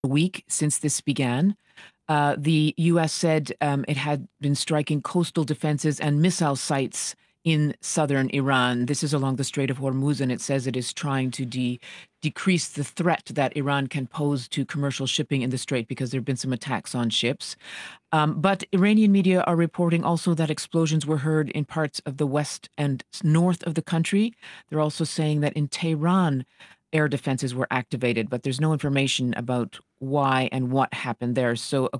week since this began. The U.S. said it had been striking coastal defenses and missile sites in southern Iran. This is along the Strait of Hormuz, and it says it is trying to decrease the threat that Iran can pose to commercial shipping in the strait because there have been some attacks on ships. But Iranian media are reporting also that explosions were heard in parts of the west and north of the country. They're also saying that in Tehran, air defenses were activated, but there's no information about why and what happened there. So,